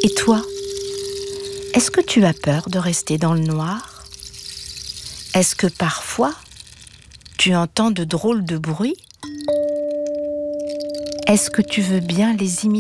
Et toi, est-ce que tu as peur de rester dans le noir ? Est-ce que parfois, tu entends de drôles de bruits ? Est-ce que tu veux bien les imiter ?